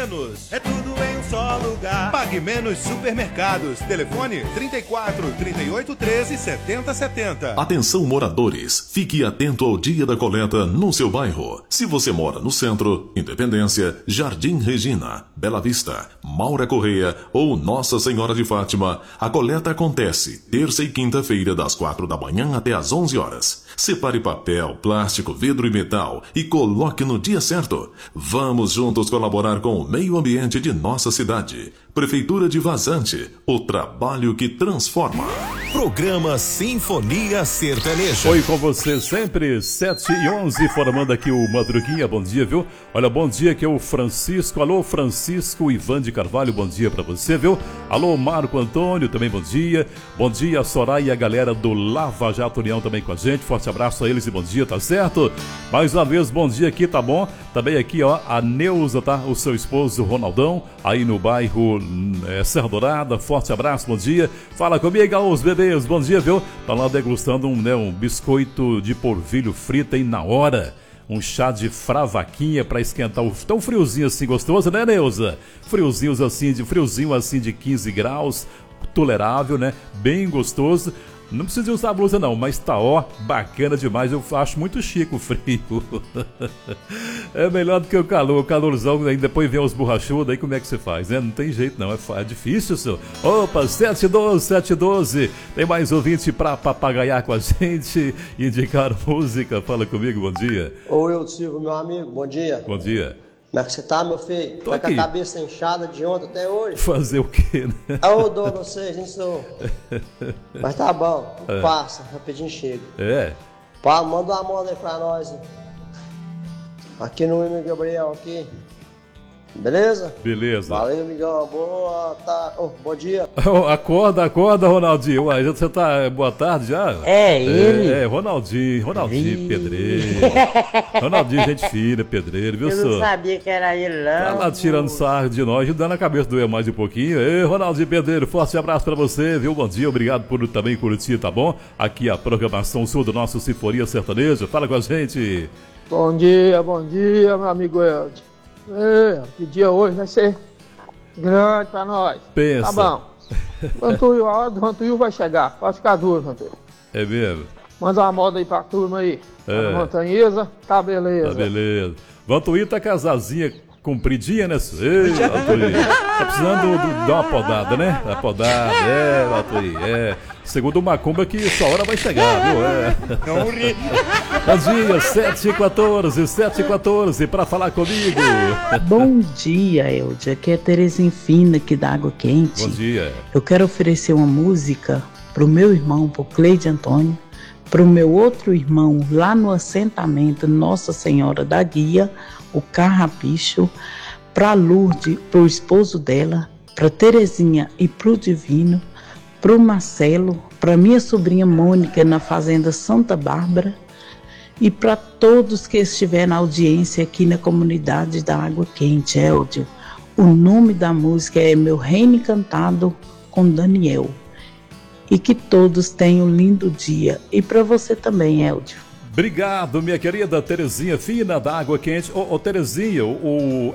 Menos, é tudo em um só lugar. Pague Menos Supermercados. Telefone 34 38 13 70 70. Atenção moradores, fique atento ao dia da coleta no seu bairro. Se você mora no centro, Independência, Jardim Regina, Bela Vista, Maura Correia ou Nossa Senhora de Fátima, a coleta acontece terça e quinta-feira das 4 da manhã até às 11 horas. Separe papel, plástico, vidro e metal e coloque no dia certo. Vamos juntos colaborar com o meio ambiente de nossa cidade. Prefeitura de Vazante, o trabalho que transforma. Programa Sinfonia Sertaneja. Oi, com você sempre, 7h11, formando aqui o Madruguinha, bom dia, viu? Olha, bom dia, que é o Francisco. Alô, Francisco Ivan de Carvalho, bom dia pra você, viu? Alô, Marco Antônio, também bom dia. Bom dia, Soraya e a galera do Lava Jato União também com a gente. Forte abraço a eles e bom dia, tá certo? Mais uma vez, bom dia aqui, tá bom? Também aqui, ó, a Neuza, tá? O seu esposo, Ronaldão, aí no bairro Serra Dourada. Forte abraço, bom dia. Fala comigo, os bebês, bom dia, viu? Tá lá degustando um biscoito de polvilho frito aí na hora. Um chá de fravaquinha pra esquentar o tão friozinho assim gostoso, né, Neuza? Friozinho assim de 15 graus, tolerável, né? Bem gostoso. Não precisa usar blusa não, mas tá ó, bacana demais, eu acho muito chique o frio. É melhor do que o calor, o calorzão, aí depois vem os borrachudos, aí como é que você faz, né? Não tem jeito não, é difícil, senhor. Opa, 712, tem mais ouvinte pra papagaiar com a gente, indicar música, fala comigo, bom dia. Oi, eu Silvio, meu amigo, bom dia. Bom dia. Como é que você tá, meu filho? Tô tá aqui. com a cabeça inchada de ontem até hoje? Fazer o quê, né? Eu dou vocês, nem sou. Mas tá bom, passa, rapidinho chega. É. Pá, manda uma moda aí pra nós. Aqui no William Gabriel, aqui. Beleza? Beleza. Valeu, amigão. Boa tarde. Bom dia. Acorda, Ronaldinho. Uai, você tá. Boa tarde já? É, ele. Ronaldinho, pedreiro. Ronaldinho, gente fina, pedreiro, viu, senhor? Eu não sabia que era ele, não. Tá lá tirando sarro de nós, ajudando a cabeça doer mais um pouquinho. Ei, Ronaldinho Pedreiro, forte abraço pra você, viu? Bom dia, obrigado por também curtir, tá bom? Aqui a programação sul do nosso Sinfonia Sertaneja. Fala com a gente. Bom dia, meu amigo Elde. Que dia hoje vai ser grande pra nós. Pensa. Tá bom. A hora do Vantuil vai chegar. Pode ficar duro, Vantuil. É mesmo? Manda uma moda aí pra turma aí. Tá Montanhesa, tá beleza. Tá beleza. Vantuí tá com as asinhas compridinha, né? Ei, Vantuí. Tá precisando dar uma podada, né? A podada, Vantuí, Segundo o Macumba que sua hora vai chegar, viu? Não ri. Bom dia, 7h14, pra falar comigo. Bom dia, Eldia. Aqui é Terezinha Fina, aqui da Água Quente. Bom dia. Eu quero oferecer uma música pro meu irmão, pro Cleide Antônio, pro meu outro irmão lá no assentamento Nossa Senhora da Guia, o Carrapicho, pra Lourdes, pro esposo dela, pra Terezinha e pro Divino, pro Marcelo, pra minha sobrinha Mônica na Fazenda Santa Bárbara e para todos que estiverem na audiência aqui na comunidade da Água Quente, Eldio. O nome da música é Meu Reino Encantado com Daniel. E que todos tenham um lindo dia. E para você também, Eldio. Obrigado, minha querida Terezinha Fina da Água Quente. Ô, Terezinha,